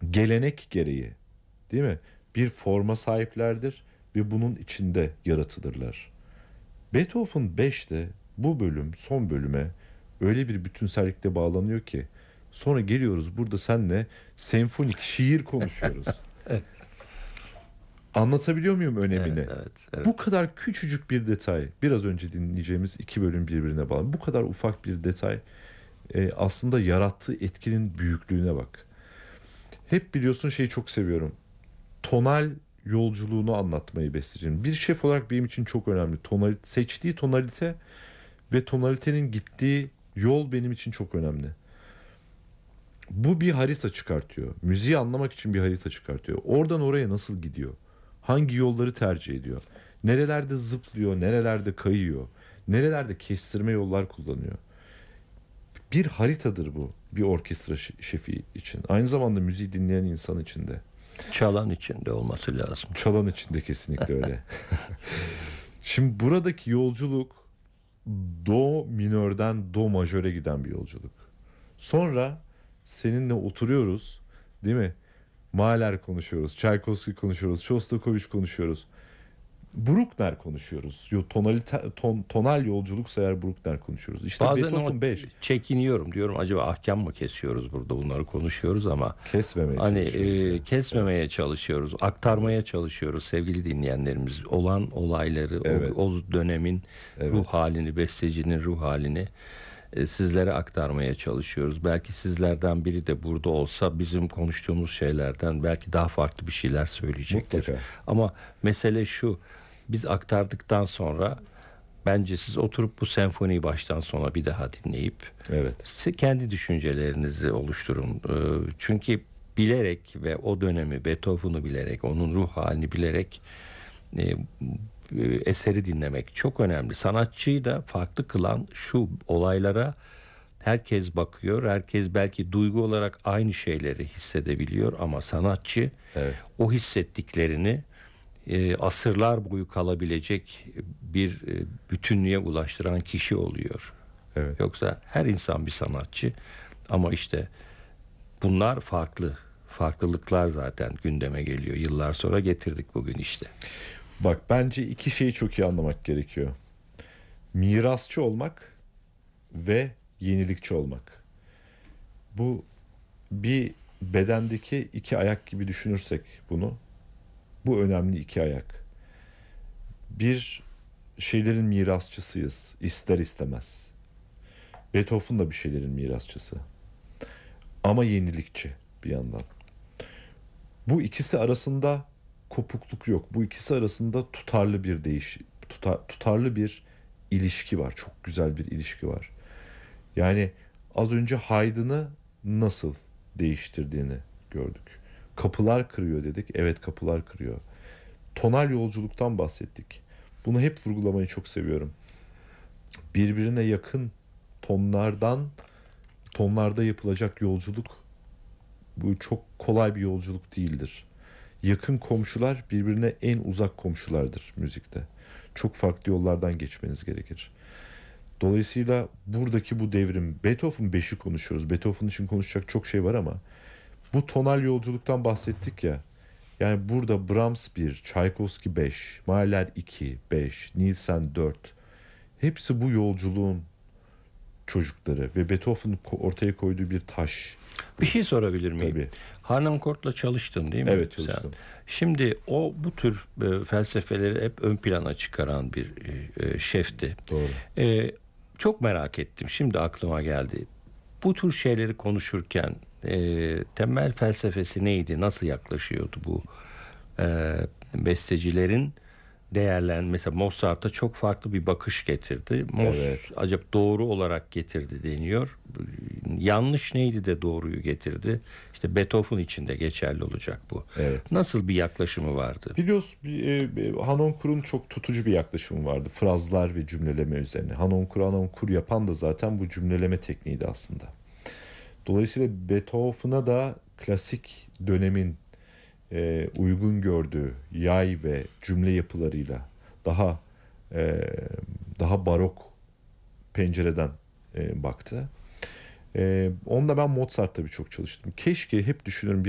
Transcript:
gelenek gereği, değil mi? Bir forma sahiplerdir ve bunun içinde yaratılırlar. Beethoven 5'te bu bölüm son bölüme öyle bir bütünsellikle bağlanıyor ki sonra geliyoruz burada seninle senfonik şiir konuşuyoruz. Evet, Anlatabiliyor muyum evet, önemini? evet, evet. Bu kadar küçücük bir detay, biraz önce dinleyeceğimiz iki bölüm birbirine bağlı. Bu kadar ufak bir detay aslında yarattığı etkinin büyüklüğüne bak. Hep biliyorsun şeyi çok seviyorum. Tonal yolculuğunu anlatmayı bestecinin. Bir şef olarak benim için çok önemli. Seçtiği tonalite ve tonalitenin gittiği yol benim için çok önemli. Bu bir harita çıkartıyor. Müziği anlamak için bir harita çıkartıyor. Oradan oraya nasıl gidiyor? Hangi yolları tercih ediyor? Nerelerde zıplıyor, nerelerde kayıyor? Nerelerde kestirme yollar kullanıyor? Bir haritadır bu bir orkestra şefi için. Aynı zamanda müziği dinleyen insan için de. Çalan içinde olması lazım. Çalan için de kesinlikle öyle. Şimdi buradaki yolculuk do minörden do majöre giden bir yolculuk. Sonra seninle oturuyoruz, değil mi? Mahler konuşuyoruz, Tchaikovsky konuşuyoruz, Shostakovich konuşuyoruz. Bruckner konuşuyoruz. Tonal yolculuksa eğer Bruckner konuşuyoruz. İşte Bazen Beethoven 5. çekiniyorum, diyorum acaba ahkam mı kesiyoruz burada, bunları konuşuyoruz ama Kesmemeye hani çalışıyoruz ya. kesmemeye çalışıyoruz, aktarmaya çalışıyoruz sevgili dinleyenlerimiz. Olan olayları, Evet. o dönemin Evet. ruh halini, bestecinin ruh halini sizlere aktarmaya çalışıyoruz. Belki sizlerden biri de burada olsa bizim konuştuğumuz şeylerden belki daha farklı bir şeyler söyleyecektir. Mutlaka. Ama mesele şu: biz aktardıktan sonra bence siz oturup bu senfoniyi baştan sona bir daha dinleyip Evet. siz kendi düşüncelerinizi oluşturun. Çünkü bilerek ve o dönemi, Beethoven'u bilerek, onun ruh halini bilerek eseri dinlemek çok önemli. Sanatçıyı da farklı kılan şu: olaylara herkes bakıyor. Herkes belki duygu olarak aynı şeyleri hissedebiliyor ama sanatçı Evet. o hissettiklerini asırlar boyu kalabilecek bir bütünlüğe ulaştıran kişi oluyor. Evet. Yoksa her insan bir sanatçı ama işte bunlar farklı. Farklılıklar zaten gündeme geliyor. Yıllar sonra getirdik bugün işte. Bak bence iki şeyi çok iyi anlamak gerekiyor. Mirasçı olmak ve yenilikçi olmak. Bu bir bedendeki iki ayak gibi düşünürsek bunu. Bu önemli iki ayak. Bir şeylerin mirasçısıyız ister istemez. Beethoven da bir şeylerin mirasçısı. Ama yenilikçi bir yandan. Bu ikisi arasında kopukluk yok. Bu ikisi arasında tutarlı bir tutarlı bir ilişki var. Çok güzel bir ilişki var. Yani az önce Haydn'ı nasıl değiştirdiğini gördük. Kapılar kırıyor dedik. Evet, kapılar kırıyor. Tonal yolculuktan bahsettik. Bunu hep vurgulamayı çok seviyorum. Birbirine yakın tonlarda yapılacak yolculuk bu çok kolay bir yolculuk değildir. Yakın komşular birbirine en uzak komşulardır müzikte. Çok farklı yollardan geçmeniz gerekir. Dolayısıyla buradaki bu devrim, Beethoven 5'i konuşuyoruz. Beethoven için konuşacak çok şey var ama bu tonal yolculuktan bahsettik ya. Yani burada Brahms 1, Tchaikovsky 5, Mahler 2, 5, Nielsen 4. Hepsi bu yolculuğun çocukları ve Beethoven'ın ortaya koyduğu bir taş. Bir şey sorabilir miyim? Tabii. Harnoncourt'la çalıştın değil mi? Evet, çalıştım. Sen? Şimdi o bu tür felsefeleri hep ön plana çıkaran bir şefti. Doğru. Çok merak ettim. Şimdi aklıma geldi. Bu tür şeyleri konuşurken temel felsefesi neydi? Nasıl yaklaşıyordu bu bestecilerin mesela Mozart'a çok farklı bir bakış getirdi. Evet. Acaba doğru olarak getirdi deniyor. Yanlış neydi de doğruyu getirdi? İşte Beethoven için de geçerli olacak bu. Evet. Nasıl bir yaklaşımı vardı? Biliyorsun Harnoncourt'un çok tutucu bir yaklaşımı vardı. Frazlar ve cümleleme üzerine. Harnoncourt yapan da zaten bu cümleleme tekniğiydi aslında. Dolayısıyla Beethoven'a da klasik dönemin uygun gördüğü yay ve cümle yapılarıyla daha barok pencereden baktı. Onunla ben Mozart'ta birçok çalıştım. Keşke hep düşünüyorum